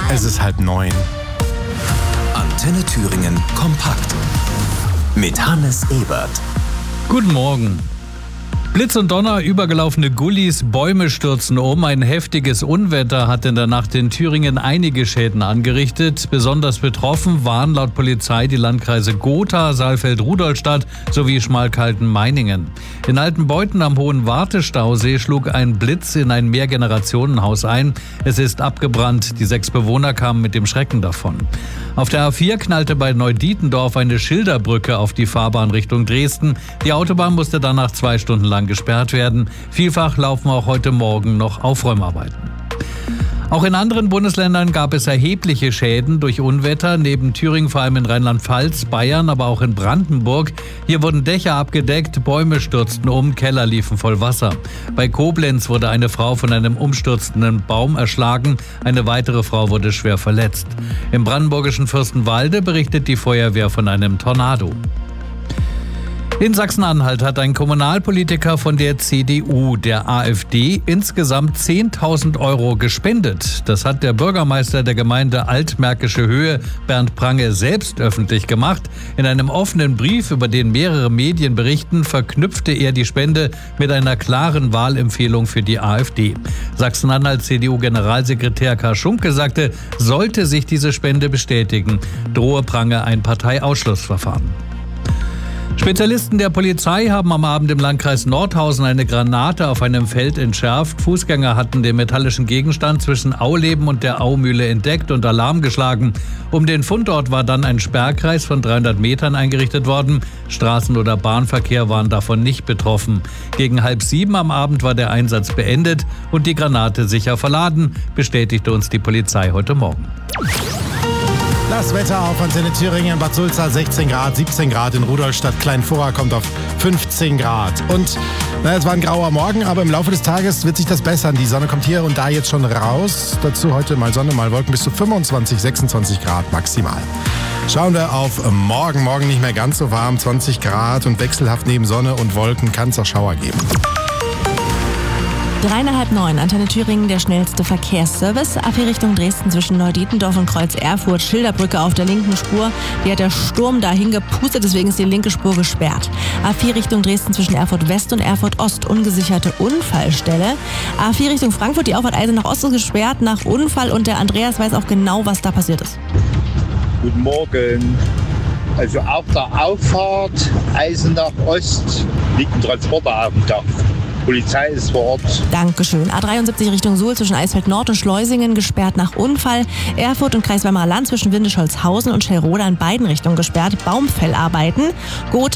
Es ist 8:30. Antenne Thüringen kompakt mit Hannes Ebert. Guten Morgen. Blitz und Donner, übergelaufene Gullis, Bäume stürzen um. Ein heftiges Unwetter hat in der Nacht in Thüringen einige Schäden angerichtet. Besonders betroffen waren laut Polizei die Landkreise Gotha, Saalfeld-Rudolstadt sowie Schmalkalden-Meiningen. In Altenbeuthen am Hohen Wartestausee schlug ein Blitz in ein Mehrgenerationenhaus ein. Es ist abgebrannt. Die 6 Bewohner kamen mit dem Schrecken davon. Auf der A4 knallte bei Neudietendorf eine Schilderbrücke auf die Fahrbahn Richtung Dresden. Die Autobahn musste danach 2 Stunden lang gesperrt werden. Vielfach laufen auch heute Morgen noch Aufräumarbeiten. Auch in anderen Bundesländern gab es erhebliche Schäden durch Unwetter, neben Thüringen vor allem in Rheinland-Pfalz, Bayern, aber auch in Brandenburg. Hier wurden Dächer abgedeckt, Bäume stürzten um, Keller liefen voll Wasser. Bei Koblenz wurde eine Frau von einem umstürzenden Baum erschlagen, eine weitere Frau wurde schwer verletzt. Im brandenburgischen Fürstenwalde berichtet die Feuerwehr von einem Tornado. In Sachsen-Anhalt hat ein Kommunalpolitiker von der CDU, der AfD, insgesamt 10.000 Euro gespendet. Das hat der Bürgermeister der Gemeinde Altmärkische Höhe, Bernd Prange, selbst öffentlich gemacht. In einem offenen Brief, über den mehrere Medien berichten, verknüpfte er die Spende mit einer klaren Wahlempfehlung für die AfD. Sachsen-Anhalt-CDU-Generalsekretär Karl Schunke sagte, sollte sich diese Spende bestätigen, drohe Prange ein Parteiausschlussverfahren. Spezialisten der Polizei haben am Abend im Landkreis Nordhausen eine Granate auf einem Feld entschärft. Fußgänger hatten den metallischen Gegenstand zwischen Auleben und der Aumühle entdeckt und Alarm geschlagen. Um den Fundort war dann ein Sperrkreis von 300 Metern eingerichtet worden. Straßen- oder Bahnverkehr waren davon nicht betroffen. Gegen 6:30 am Abend war der Einsatz beendet und die Granate sicher verladen, bestätigte uns die Polizei heute Morgen. Das Wetter auf Antenne Thüringen, Bad Sulza 16 Grad, 17 Grad in Rudolstadt, Kleinvorra kommt auf 15 Grad. Und es war ein grauer Morgen, aber im Laufe des Tages wird sich das bessern. Die Sonne kommt hier und da jetzt schon raus. Dazu heute mal Sonne, mal Wolken, bis zu 25, 26 Grad maximal. Schauen wir auf morgen. Morgen nicht mehr ganz so warm, 20 Grad und wechselhaft neben Sonne und Wolken kann es auch Schauer geben. 8:30, Antenne Thüringen, der schnellste Verkehrsservice. A4 Richtung Dresden zwischen Neudietendorf und Kreuz Erfurt. Schilderbrücke auf der linken Spur. Die hat der Sturm dahin gepustet, deswegen ist die linke Spur gesperrt. A4 Richtung Dresden zwischen Erfurt West und Erfurt Ost. Ungesicherte Unfallstelle. A4 Richtung Frankfurt, die Auffahrt Eisenach Ost ist gesperrt nach Unfall und der Andreas weiß auch genau, was da passiert ist. Guten Morgen. Also auf der Auffahrt Eisenach Ost liegt ein Transporter auf dem Dach. Polizei ist vor Ort. Dankeschön. A73 Richtung Suhl zwischen Eisfeld Nord und Schleusingen gesperrt nach Unfall. Erfurt und Kreis Weimarer Land zwischen Windischholzhausen und Schellroda in beiden Richtungen gesperrt. Baumfellarbeiten. Gotha